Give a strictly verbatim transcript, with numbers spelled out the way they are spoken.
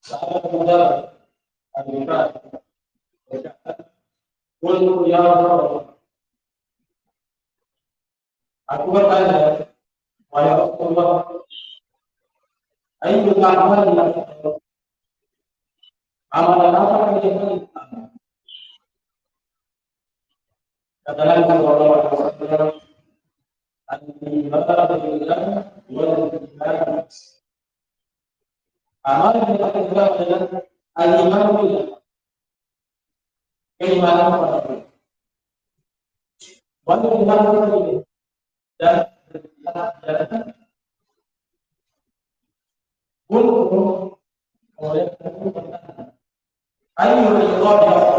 Saya muda Amerika Qul ya Rabb. Aku bertanya, wahai Rasulullah, ayyul a'mali afdal? Amalan apa yang paling utama? Kata Nabi sallallahu alaihi wasallam, al-iman billah wal jihad. Amalan yang paling utama adalah al-iman billah, keimanan kepada Allah. Wal jihad billah dan berjihad. Qul oleh Allah, ayyul ibadah